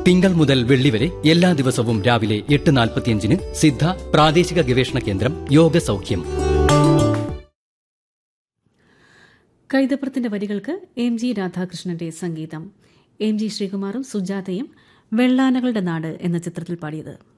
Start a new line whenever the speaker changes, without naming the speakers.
തിങ്കൾ മുതൽ വെള്ളി വരെ എല്ലാ ദിവസവും രാവിലെ 8:45 സിദ്ധ പ്രാദേശിക ഗവേഷണ കേന്ദ്രം യോഗ സൗഖ്യം.
കൈതപ്രത്തിന്റെ വരികൾക്ക് എം ജി രാധാകൃഷ്ണന്റെ സംഗീതം. എം ജി ശ്രീകുമാറും സുജാതയും വെള്ളാനകളുടെ നാട് എന്ന ചിത്രത്തിൽ പാടിയത്.